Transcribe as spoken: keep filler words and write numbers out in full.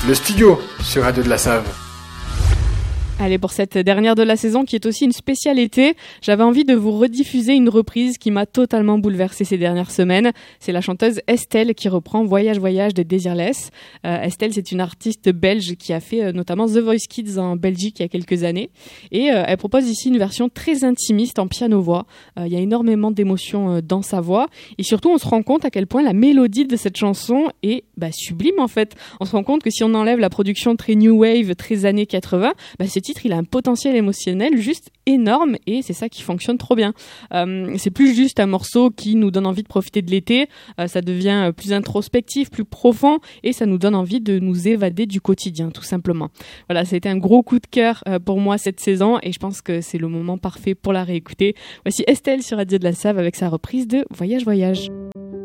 Le studio sur Radio de la Save. Allez, pour cette dernière de la saison qui est aussi une spéciale été, j'avais envie de vous rediffuser une reprise qui m'a totalement bouleversée ces dernières semaines. C'est la chanteuse Estelle qui reprend Voyage Voyage de Désirless. Euh, Estelle, c'est une artiste belge qui a fait euh, notamment The Voice Kids en Belgique il y a quelques années. Et euh, elle propose ici une version très intimiste en piano-voix. Euh, il y a énormément d'émotions euh, dans sa voix. Et surtout, on se rend compte à quel point la mélodie de cette chanson est bah, sublime en fait. On se rend compte que si on enlève la production très new wave, très années quatre-vingts, bah, ce titre, il a un potentiel émotionnel juste énorme et c'est ça qui fonctionne trop bien. Euh, c'est plus juste un morceau qui nous donne envie de profiter de l'été, euh, ça devient plus introspectif, plus profond et ça nous donne envie de nous évader du quotidien, tout simplement. Voilà, ça a été un gros coup de cœur euh, pour moi cette saison et je pense que c'est le moment parfait pour la réécouter. Voici Estelle sur Radio de la Save avec sa reprise de Voyage Voyage.